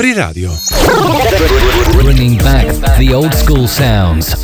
Free Radio. Bringing back the old school sounds.